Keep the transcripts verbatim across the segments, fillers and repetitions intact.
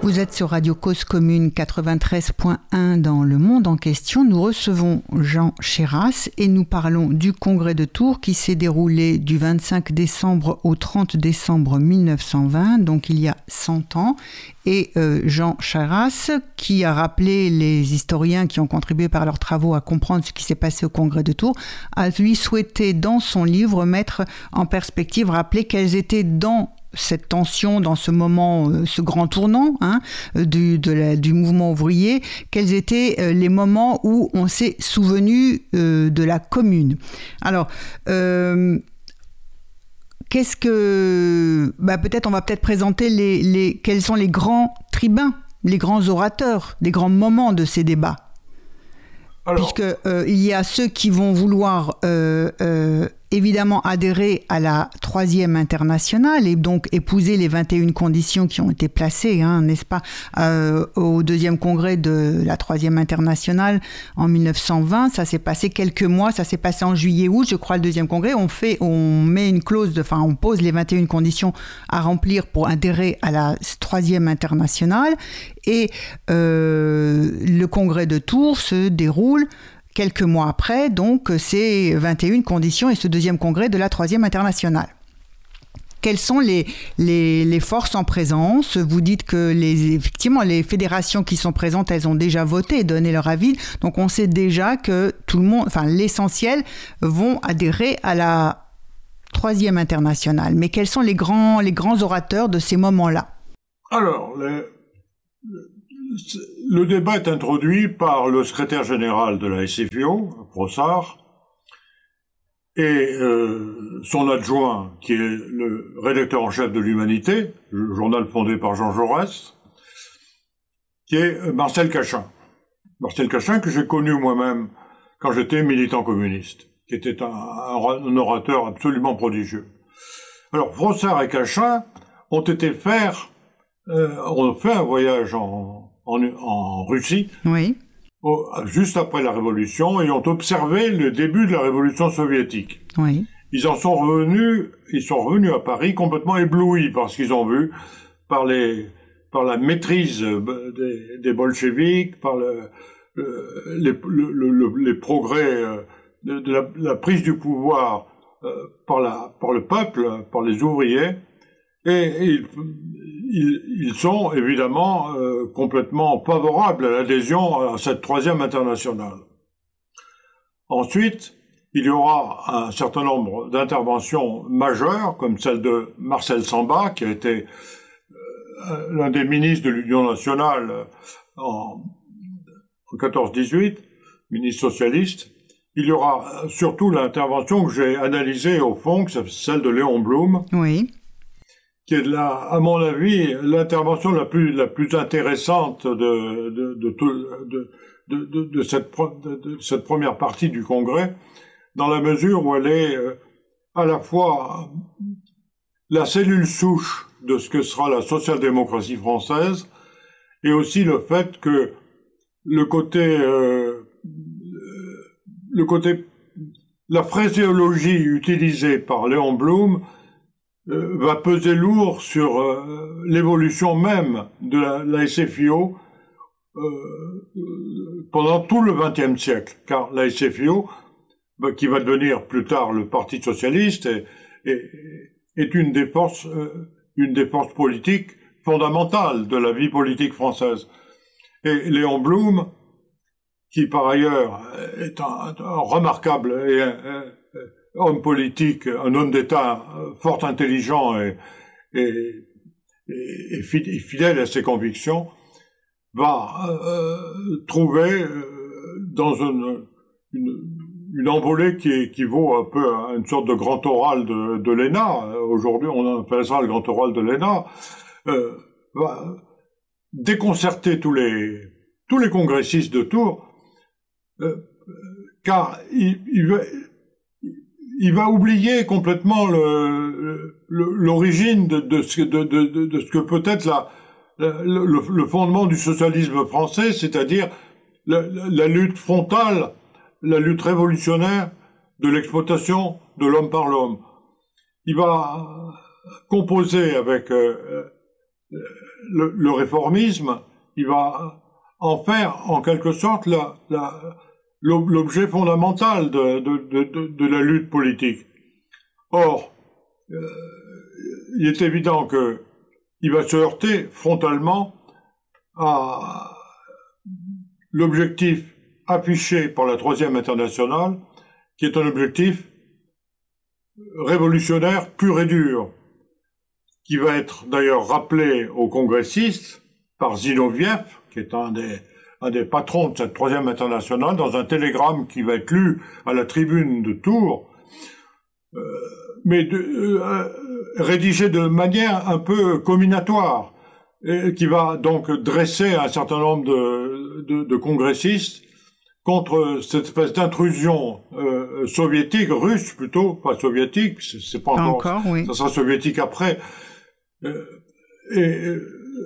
Vous êtes sur Radio Cause Commune quatre-vingt-treize point un dans Le Monde en question. Nous recevons Jean Cheyras et nous parlons du congrès de Tours qui s'est déroulé du vingt-cinq décembre au trente décembre mille neuf cent vingt, donc il y a cent ans. Et euh, Jean Cheyras, qui a rappelé les historiens qui ont contribué par leurs travaux à comprendre ce qui s'est passé au congrès de Tours, a lui souhaité dans son livre mettre en perspective, rappeler quels étaient dans cette tension, dans ce moment, euh, ce grand tournant hein, du, de la, du mouvement ouvrier, quels étaient euh, les moments où on s'est souvenu euh, de la commune. Alors, euh, qu'est-ce que... Bah, peut-être, on va peut-être présenter les, les, quels sont les grands tribuns, les grands orateurs, les grands moments de ces débats. Alors, puisque euh, il y a ceux qui vont vouloir euh, euh, évidemment adhérer à la troisième internationale et donc épouser les vingt et une conditions qui ont été placées, hein, n'est-ce pas, euh, au deuxième congrès de la troisième internationale en mille neuf cent vingt. Ça s'est passé quelques mois, ça s'est passé en juillet-août, je crois, le deuxième congrès. On fait, on met une clause, de, enfin, on pose les vingt et une conditions à remplir pour adhérer à la troisième internationale. Et euh, le congrès de Tours se déroule quelques mois après, donc ces vingt et une conditions et ce deuxième congrès de la troisième internationale. Quelles sont les, les, les forces en présence? Vous dites que les, effectivement les fédérations qui sont présentes, elles ont déjà voté et donné leur avis, donc on sait déjà que tout le monde, enfin l'essentiel, vont adhérer à la troisième internationale. Mais quels sont les grands, les grands orateurs de ces moments-là? Alors, les... le débat est introduit par le secrétaire général de la S F I O, Frossard, et euh, son adjoint, qui est le rédacteur en chef de l'Humanité, le journal fondé par Jean Jaurès, qui est Marcel Cachin. Marcel Cachin, que j'ai connu moi-même quand j'étais militant communiste, qui était un, un orateur absolument prodigieux. Alors, Frossard et Cachin ont été faire, euh, ont fait un voyage en En, en Russie, oui. au, juste après la Révolution, et ont observé le début de la Révolution soviétique. Oui. Ils en sont revenus, ils sont revenus à Paris complètement éblouis par ce qu'ils ont vu, par les, par la maîtrise des, des bolcheviks, par le, le, les, le, le, les progrès de, de la, la prise du pouvoir euh, par la, par le peuple, par les ouvriers, et ils, ils, ils sont évidemment euh, complètement favorables à l'adhésion à cette troisième internationale. Ensuite, il y aura un certain nombre d'interventions majeures, comme celle de Marcel Samba, qui a été euh, l'un des ministres de l'Union nationale en, en quatorze dix-huit, ministre socialiste. Il y aura surtout l'intervention que j'ai analysée au fond, que c'est celle de Léon Blum. Oui. Qui est là, à mon avis, l'intervention la plus la plus intéressante de de de de de, de, de cette de, de cette première partie du Congrès, dans la mesure où elle est euh, à la fois la cellule souche de ce que sera la social-démocratie française, et aussi le fait que le côté euh, le côté la phraséologie utilisée par Léon Blum Euh, va peser lourd sur euh, l'évolution même de la, la S F I O euh, euh, pendant tout le vingtième siècle, car la S F I O, bah, qui va devenir plus tard le Parti socialiste, est, est, est une des forces, euh, une des forces politiques fondamentales de la vie politique française. Et Léon Blum, qui par ailleurs est un, un remarquable et un, un, homme politique, un homme d'État fort intelligent et, et, et, et fidèle à ses convictions, va euh, trouver euh, dans une, une, une envolée qui équivaut un peu à une sorte de grand oral de, de l'E N A, aujourd'hui on appelle ça le grand oral de l'E N A, euh, va déconcerter tous les, tous les congressistes de Tours, euh, car il, il va... il va oublier complètement le, le, l'origine de, de, ce, de, de, de ce que peut être la, le, le fondement du socialisme français, c'est-à-dire la, la lutte frontale, la lutte révolutionnaire de l'exploitation de l'homme par l'homme. Il va composer avec euh, le, le réformisme, il va en faire en quelque sorte la, la, l'objet fondamental de, de, de, de la lutte politique. Or, euh, il est évident que il va se heurter frontalement à l'objectif affiché par la Troisième Internationale, qui est un objectif révolutionnaire pur et dur, qui va être d'ailleurs rappelé aux congressistes par Zinoviev, qui est un des, un des patrons de cette Troisième Internationale, dans un télégramme qui va être lu à la tribune de Tours, euh, mais de, euh, rédigé de manière un peu comminatoire, et qui va donc dresser un certain nombre de, de, de congressistes contre cette espèce d'intrusion euh, soviétique, russe plutôt, pas soviétique, c'est, c'est pas encore, encore oui. Ça sera soviétique après. Euh, et, euh,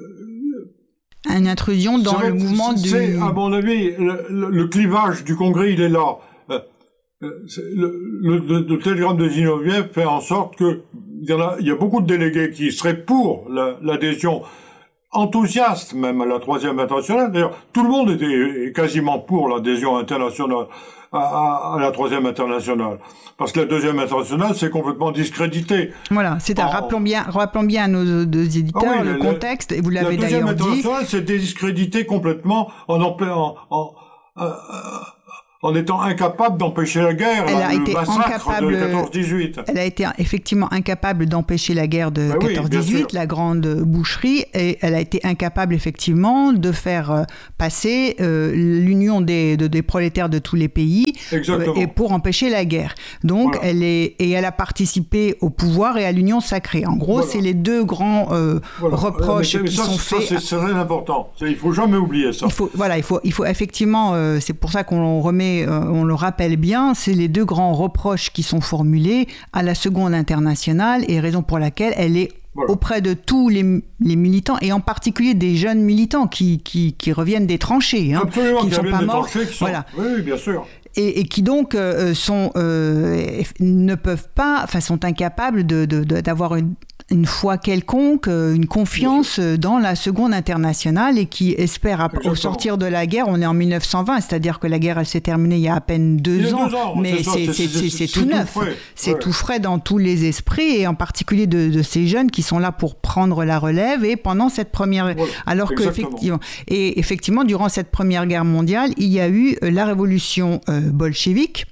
Une intrusion dans le mouvement du... C'est, à mon avis, le, le, le clivage du Congrès, il est là. Euh, le, le, le, le télégramme de Zinoviev fait en sorte que il y en a, il y a beaucoup de délégués qui seraient pour la, l'adhésion, enthousiastes même à la Troisième Internationale. D'ailleurs, tout le monde était quasiment pour l'adhésion internationale à, à, à la Troisième Internationale, parce que la Deuxième Internationale s'est complètement discréditée. Voilà, c'est à, en... rappelons bien, rappelons bien à nos deux éditeurs ah oui, le, le contexte, et vous l'avez d'ailleurs dit. La Deuxième Internationale s'est discréditée complètement en en, en, en euh, en étant incapable d'empêcher la guerre, elle là, a le été massacre incapable, de quatorze dix-huit. Elle a été effectivement incapable d'empêcher la guerre de ben quatorze dix-huit, oui, la grande boucherie, et elle a été incapable effectivement de faire passer euh, l'union des, de, des prolétaires de tous les pays euh, et pour empêcher la guerre. Donc voilà. elle est et elle a participé au pouvoir et à l'union sacrée. En gros, voilà. c'est les deux grands euh, voilà. reproches mais, mais qui ça, sont ça, faits. Ça, c'est très important. Il faut jamais oublier ça. Il faut voilà, il faut il faut effectivement. Euh, c'est pour ça qu'on remet on le rappelle bien, c'est les deux grands reproches qui sont formulés à la Seconde Internationale, et raison pour laquelle elle est voilà. auprès de tous les, les militants, et en particulier des jeunes militants qui, qui, qui reviennent des tranchées, hein, Absolument, qui ne sont pas morts. Tranchées, qui sont... Voilà. Oui, oui, bien sûr. Et, et qui donc euh, sont, euh, ne peuvent pas, enfin sont incapables de, de, de, d'avoir une, une foi quelconque, une confiance dans la Seconde Internationale, et qui espèrent, après, au sortir de la guerre, on est en mille neuf cent vingt, c'est-à-dire que la guerre elle s'est terminée il y a à peine deux, ans, deux ans, mais c'est, c'est, ça, c'est, c'est, c'est, c'est tout, tout neuf, frais. c'est ouais. tout frais dans tous les esprits, et en particulier de, de ces jeunes qui sont là pour prendre la relève, et pendant cette première, voilà. alors que effectivement, et effectivement durant cette première guerre mondiale, il y a eu la révolution euh, bolchevique.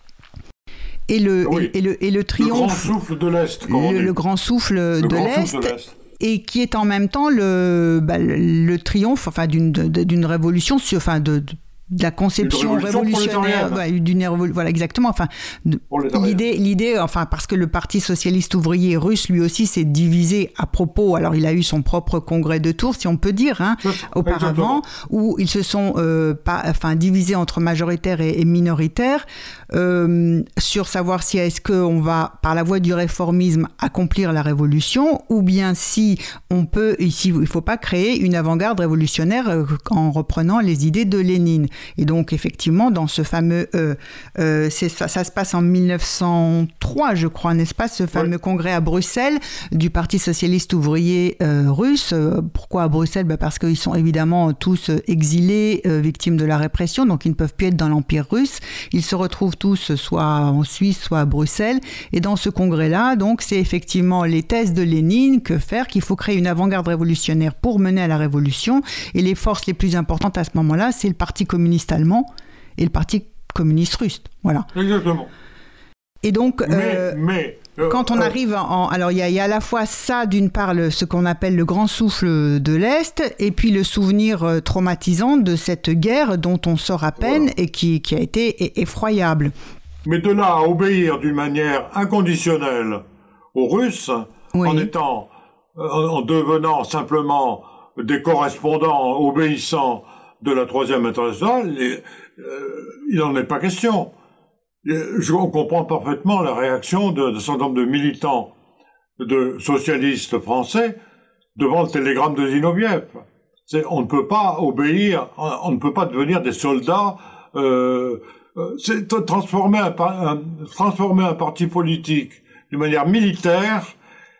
Et le, oui. et, et, le, et le triomphe... Le grand souffle de l'Est, comme le, on dit. Le grand souffle, le de, grand l'Est, souffle de l'Est. Et qui est en même temps le, bah, le, le triomphe enfin, d'une, de, d'une révolution, enfin de... de de la conception révolutionnaire, ouais, d'une révol... voilà exactement. Enfin, de... l'idée, l'idée, enfin parce que le Parti socialiste ouvrier russe lui aussi s'est divisé à propos. Alors il a eu son propre congrès de Tours, si on peut dire, hein, auparavant, où ils se sont, euh, pas, enfin divisés entre majoritaires et, et minoritaires euh, sur savoir si est-ce que on va par la voie du réformisme accomplir la révolution, ou bien si on peut, ici il faut pas créer une avant-garde révolutionnaire euh, en reprenant les idées de Lénine. Et donc, effectivement, dans ce fameux... Euh, euh, c'est, ça, ça se passe en mille neuf cent trois, je crois, n'est-ce pas, ce fameux oui. congrès à Bruxelles du Parti socialiste ouvrier euh, russe. Pourquoi à Bruxelles ? Ben parce qu'ils sont évidemment tous exilés, euh, victimes de la répression, donc ils ne peuvent plus être dans l'Empire russe. Ils se retrouvent tous soit en Suisse, soit à Bruxelles. Et dans ce congrès-là, donc, c'est effectivement les thèses de Lénine, que faire, qu'il faut créer une avant-garde révolutionnaire pour mener à la révolution. Et les forces les plus importantes à ce moment-là, c'est le Parti communiste allemand et le Parti communiste russe. Voilà. Exactement. Et donc, mais, euh, mais, euh, quand on euh, arrive en... Alors, il y, y a à la fois ça, d'une part, le, ce qu'on appelle le grand souffle de l'Est, et puis le souvenir euh, traumatisant de cette guerre dont on sort à peine, voilà. et qui, qui a été effroyable. Mais de là à obéir d'une manière inconditionnelle aux Russes, oui. en étant, euh, en devenant simplement des correspondants obéissants de la Troisième Internationale, et, euh, il n'en est pas question. Je comprends parfaitement la réaction de, de certain nombre de militants de socialistes français devant le télégramme de Zinoviev. C'est, on ne peut pas obéir, on, on ne peut pas devenir des soldats. Euh, c'est transformer un, un, transformer un parti politique d'une manière militaire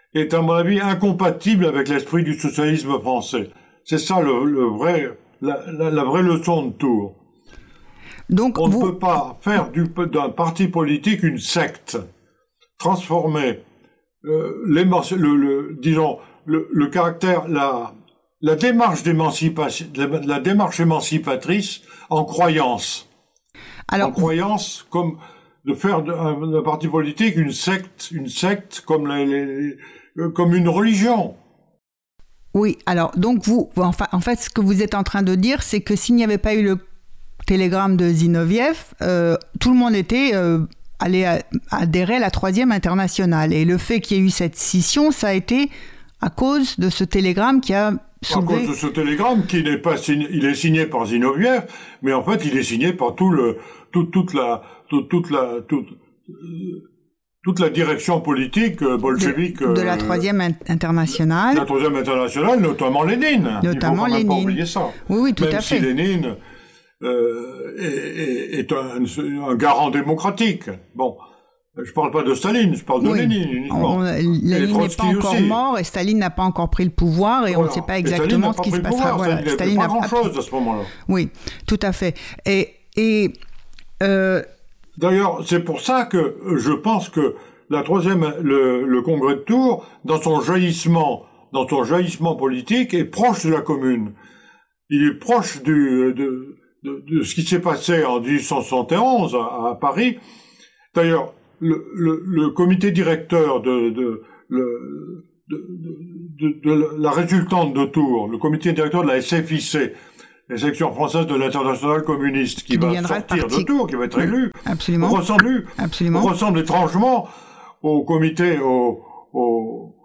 est à mon avis incompatible avec l'esprit du socialisme français. C'est ça le, le vrai, la, la, la vraie leçon de Tours. Donc, on vous... ne peut pas faire du, d'un parti politique une secte, transformer euh, le, le, disons, le, le caractère, la, la démarche d'émancipation, la, la démarche émancipatrice en croyance. Alors, en croyance, comme de faire d'un, d'un parti politique une secte, une secte comme les, les, comme une religion. Oui, alors donc vous, enfin, en fait, ce que vous êtes en train de dire, c'est que s'il n'y avait pas eu le télégramme de Zinoviev, euh, tout le monde était euh, allé à, adhérer à la troisième internationale. Et le fait qu'il y ait eu cette scission, ça a été à cause de ce télégramme qui a soulevé... À cause de ce télégramme qui n'est pas signé, il est signé par Zinoviev, mais en fait, il est signé par tout le, tout, toute la, tout, toute la, toute, euh, toute la direction politique euh, bolchevique de, de la troisième euh, internationale. De la troisième internationale, notamment Lénine. Notamment il faut quand même Lénine. pas oublier ça. Oui, oui, tout même à fait. Si Lénine euh, est, est un, un garant démocratique. Bon, je parle pas de Staline, je parle de oui. Lénine uniquement. On, Lénine n'est pas encore aussi. mort et Staline n'a pas encore pris le pouvoir et voilà. On ne sait pas exactement ce qui se passera. Voilà. Staline, Staline n'a pas grand-chose à ce moment-là. Oui, tout à fait. Et, et euh... d'ailleurs, c'est pour ça que je pense que la troisième, le, le congrès de Tours, dans son jaillissement, dans son jaillissement politique, est proche de la Commune. Il est proche du, de, de, de ce qui s'est passé en dix-huit cent soixante et onze à, à Paris. D'ailleurs, le, le, le comité directeur de, de, le, de, de, de, de la résultante de Tours, le comité directeur de la S F I C, la section française de l'Internationale communiste, qui, qui va sortir de Tours, qui va être élu, Absolument. ressemble, Absolument. ressemble étrangement au comité, au, au,